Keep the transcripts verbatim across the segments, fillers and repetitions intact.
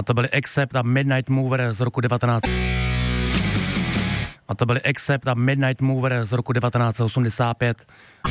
A to byly Accept a Midnight Mover z roku devatenáct. A to byly Accept a Midnight Mover z roku devatenáct set osmdesát pět.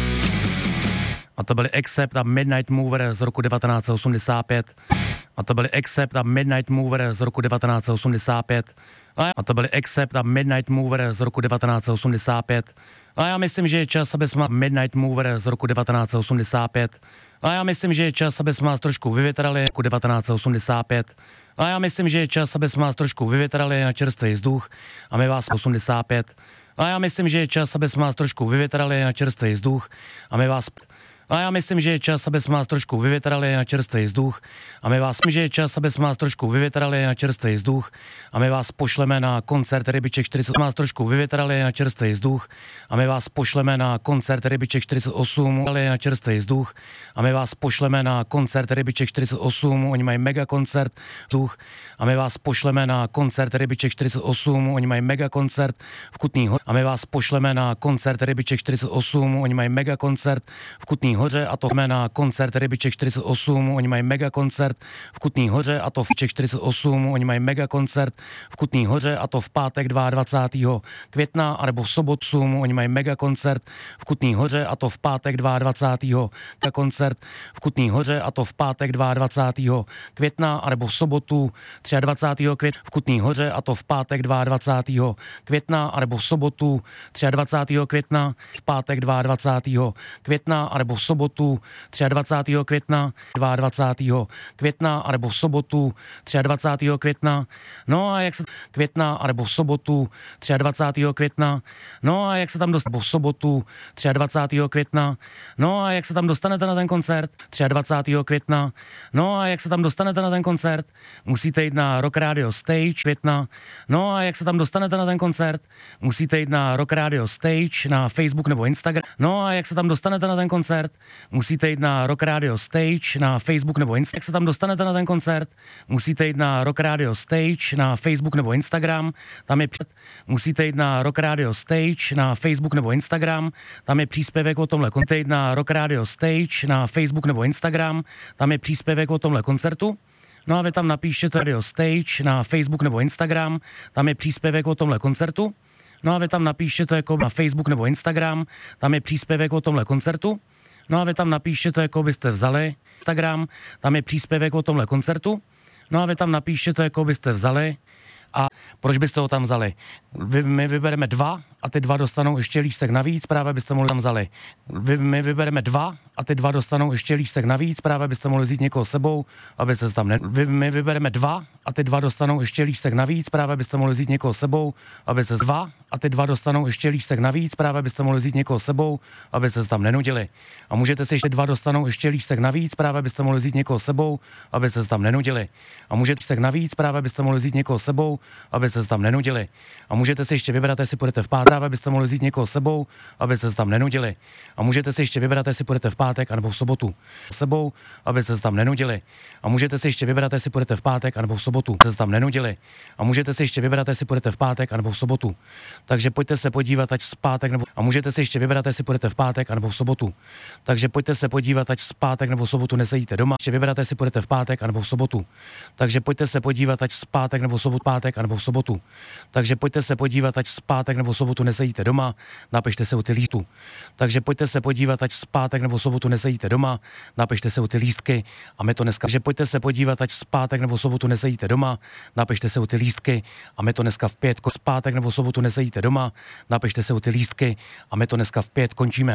A to byly Accept a Midnight Mover z roku devatenáct set osmdesát pět. A to byly Accept a Midnight Mover z roku devatenáct set osmdesát pět. A to byly Accept a Midnight Mover z roku devatenáct set osmdesát pět. A já myslím, že je čas, aby jsme Midnight Mover z roku devatenáct set osmdesát pět. A já myslím, že je čas, aby jsme vás trošku vyvětrali roku devatenáct set osmdesát pět. A já myslím, že je čas, aby jsme vás trošku vyvětrali na čerstvý vzduch a my vás osmdesát pět. A já myslím, že je čas, aby jsme vás trošku vyvětrali na čerstvý vzduch a my vás A já myslím, že je čas, aby jsme vás trošku vyvětrali na čerstvý vzduch a my vás že je čas, aby jsme vás trošku vyvětrali na čerstvý vzduch a my vás pošleme na koncert Rybiček čtyřicet osm, vás trošku vyvětrali na čerstvý vzduch a my vás pošleme na koncert Rybiček čtyřicet osm na čerstvý vzduch a my vás pošleme na koncert Rybiček čtyřicet osm, oni mají mega koncert vzduch a my vás pošleme na koncert Rybiček čtyřicet osm, oni mají mega koncert v Kutný Hoře a my vás pošleme na koncert Rybiček čtyřicet osm, oni mají mega koncert v Kutný Hoře a to jsme na koncert Rybiček čtyřicet osm, oni mají mega koncert v Kutný Hoře a to v čtyřicet osm, oni mají mega koncert v Kutný Hoře a to v pátek dvacátého druhého května anebo v sobotu, oni mají mega koncert v Kutný Hoře a to v pátek dvacátého druhého koncert v Kutný Hoře a to v pátek dvacátého druhého května anebo v sobotu dvacátého třetího května v Kutný Hoře a to v pátek dvacátého druhého května anebo v sobotu dvacátého třetího května v pátek dvacátého druhého května anebo v sobotu dvacátého třetího května dvacátého druhého května anebo v sobotu dvacátého třetího května. No a jak se května anebo v sobotu dvacátého třetího května. No a jak se tam dostanete v sobotu dvacátého třetího května. No a jak se tam dostanete na ten koncert dvacátého třetího května. No a jak se tam dostanete na ten koncert? Musíte jít na Rock Radio Stage května. No a jak se tam dostanete na ten koncert? Musíte jít na Rock Radio Stage na Facebook nebo Instagram. No a jak se tam dostanete na ten koncert? Musíte jít na Rock Radio Stage na Facebook nebo Instagram. Jak se tam dostanete na ten koncert? Musíte jít na Rock Radio Stage na Facebook nebo Instagram. Tam je musíte jít na Rock Radio Stage na Facebook nebo Instagram. Tam je příspěvek o tomhle koncertu. Jít na Rock Radio Stage na Facebook nebo Instagram. Tam je příspěvek o tomhle koncertu. No a vy tam napíšete Radio Stage na Facebook nebo Instagram. Tam je příspěvek o tomhle koncertu. No a vy tam napíšete jako na Facebook nebo Instagram. Tam je příspěvek o tomhle koncertu. No a vy tam napíšete, jako byste vzali Instagram, tam je příspěvek o tomhle koncertu. No a vy tam napíšete, jako byste vzali a proč byste ho tam vzali. Vy, my vybereme dva a ty dva dostanou ještě lístek navíc, právě byste mohli tam vzali. Vy, my vybereme dva a ty dva dostanou ještě lístek navíc, právě byste mohli vzít někoho sebou, abyste se tam ne... Vy, my vybereme dva a ty dva dostanou ještě lístek navíc, právě byste mohli vzít někoho sebou, abyste se dva a ty dva dostanou ještě lístek navíc, právě byste mohli vzít někoho sebou, abyste se tam nenudili. A můžete si ještě dva dostanou ještě lístek navíc, právě byste mohli vzít někoho sebou, abyste se tam nenudili. A můžete lístek navíc, právě byste mohli vzít někoho sebou, abyste se tam nenudili. A můžete si ještě vybrat, jestli půjdete v pátek, právě byste mohli vzít někoho sebou, abyste se tam nenudili. A můžete si ještě vybrat, jestli půjdete v pátek anebo v sobotu sebou, abyste se tam nenudili. A můžete si ještě vybrat, jestli půjdete v pátek anebo v sobotu, se tam nenudili. A můžete si ještě vybrat, jestli půjdete v pátek anebo v sobotu. Takže pojďte se podívat, ať v pátek nebo a můžete si ještě vybrat, jestli půjdete v pátek anebo v sobotu. Takže pojďte se podívat, ať v pátek nebo v sobotu nesedíte doma. Ještě vybrat, jestli půjdete v pátek anebo v sobotu. Takže pojďte se podívat, ať v pátek nebo v sobotu, pátek anebo v sobotu. Takže pojďte se podívat, ať v pátek nebo v sobotu nesedíte doma, napište se u ty lístky. Takže pojďte se podívat, ať v pátek nebo v sobotu nesedíte doma, napište se u ty lístky a my to dneska. Takže pojďte se podívat, ať v pátek nebo v sobotu nesedíte doma, napište se u ty lístky a my to dneska v pět. V pátek nebo v sobotu nesedíte doma, napište se u ty lístky a my to dneska v pět končíme.